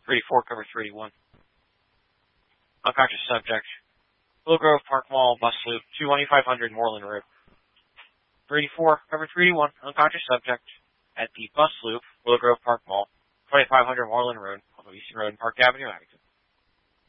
384, cover 381. Unconscious subject. Willow Grove Park Mall, bus loop, 21500 Moreland Road. 384, cover 381. Unconscious subject at the bus loop, Willow Grove Park Mall, 2500 Moreland Road, Eastern Road, Park Avenue, Abington.